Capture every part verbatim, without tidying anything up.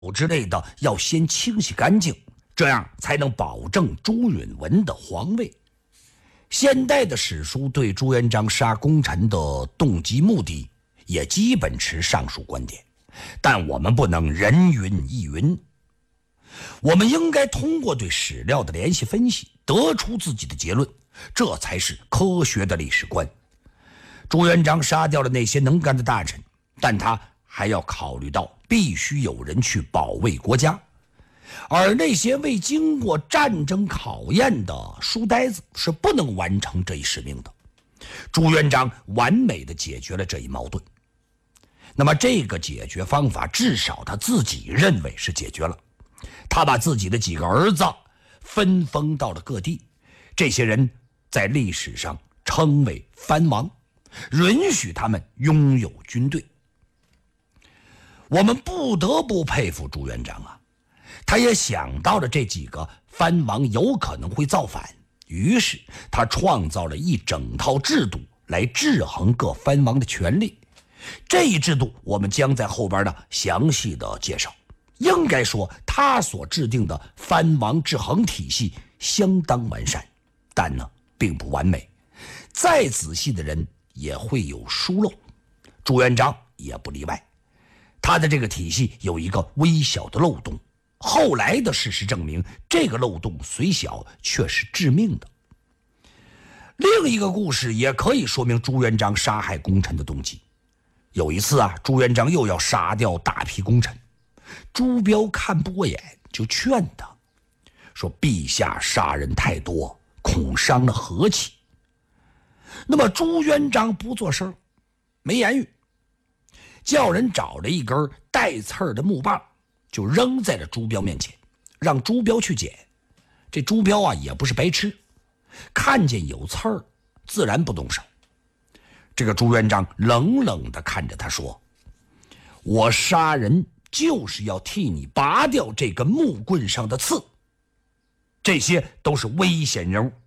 之类的要先清洗干净，这样才能保证朱允文的皇位。现代的史书对朱元璋杀功臣的动机目的也基本持上述观点，但我们不能人云亦云，我们应该通过对史料的联系分析得出自己的结论，这才是科学的历史观。朱元璋杀掉了那些能干的大臣，但他还要考虑到必须有人去保卫国家，而那些未经过战争考验的书呆子是不能完成这一使命的。朱元璋完美地解决了这一矛盾。那么这个解决方法至少他自己认为是解决了。他把自己的几个儿子分封到了各地，这些人在历史上称为藩王，允许他们拥有军队。我们不得不佩服朱元璋啊，他也想到了这几个藩王有可能会造反，于是他创造了一整套制度来制衡各藩王的权力。这一制度我们将在后边呢详细的介绍。应该说他所制定的藩王制衡体系相当完善，但呢并不完美，再仔细的人也会有疏漏，朱元璋也不例外。他的这个体系有一个微小的漏洞，后来的事实证明，这个漏洞虽小却是致命的。另一个故事也可以说明朱元璋杀害功臣的动机。有一次啊，朱元璋又要杀掉大批功臣，朱标看不过眼，就劝他说：“陛下杀人太多，恐伤了和气。”那么朱元璋不做声，没言语，叫人找了一根带刺儿的木棒，就扔在了朱标面前，让朱标去捡。这朱标啊也不是白痴，看见有刺儿，自然不动手。这个朱元璋冷冷地看着他说：“我杀人就是要替你拔掉这根木棍上的刺，这些都是危险人物。”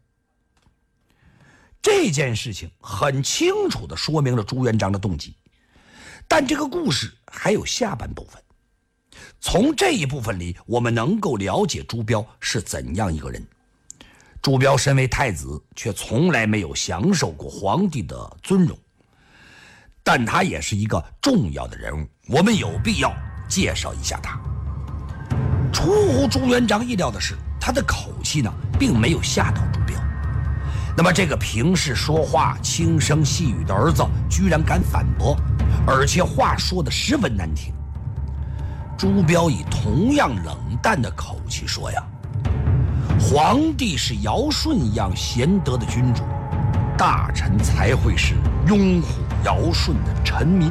这件事情很清楚地说明了朱元璋的动机，但这个故事还有下半部分。从这一部分里，我们能够了解朱标是怎样一个人。朱标身为太子，却从来没有享受过皇帝的尊荣，但他也是一个重要的人物，我们有必要介绍一下他。出乎朱元璋意料的是，他的口气呢，并没有吓到朱标。那么这个平时说话轻声细语的儿子，居然敢反驳，而且话说得十分难听。朱标以同样冷淡的口气说呀：“皇帝是尧舜一样贤德的君主，大臣才会是拥护尧舜的臣民。”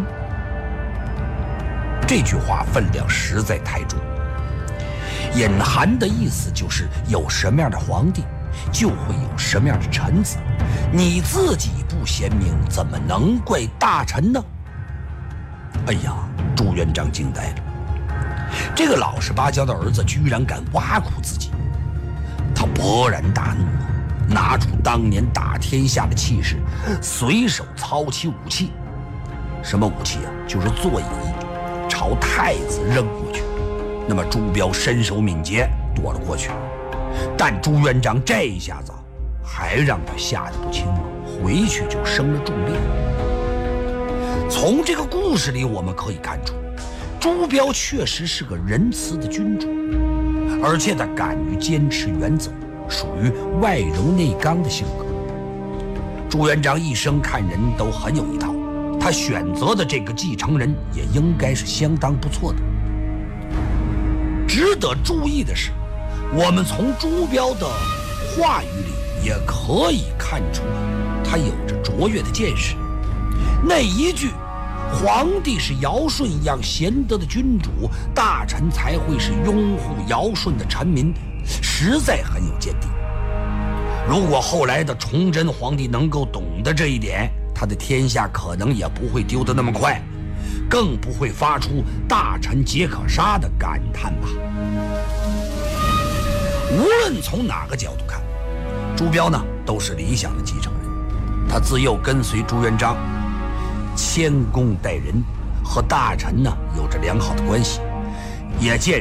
这句话分量实在太重，隐含的意思就是有什么样的皇帝，就会有什么样的臣子，你自己不贤明，怎么能怪大臣呢？哎呀，朱元璋惊呆了，这个老实巴交的儿子居然敢挖苦自己。他勃然大怒，拿出当年打天下的气势，随手操起武器。什么武器啊？就是座椅，朝太子扔过去。那么朱标身手敏捷，躲了过去，但朱元璋这一下子还让他吓得不轻了，回去就生了重病。从这个故事里我们可以看出，朱标确实是个仁慈的君主，而且他敢于坚持原则，属于外柔内刚的性格。朱元璋一生看人都很有一套，他选择的这个继承人也应该是相当不错的。值得注意的是，我们从朱标的话语里也可以看出他有着卓越的见识。那一句皇帝是尧舜一样贤德的君主，大臣才会是拥护尧舜的臣民，实在很有见地。如果后来的崇祯皇帝能够懂得这一点，他的天下可能也不会丢得那么快，更不会发出大臣皆可杀的感叹吧。无论从哪个角度看，朱标呢都是理想的继承人。他自幼跟随朱元璋，谦恭待人，和大臣呢有着良好的关系， 也见